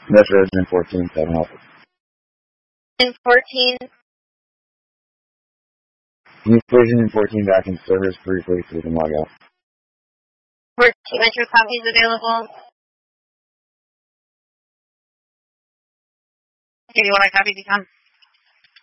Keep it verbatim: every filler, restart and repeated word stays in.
That's version fourteen, seven help. In fourteen. Use version fourteen back in servers briefly so we can log out. fourteen metro copies available. Okay, you want a copy to come?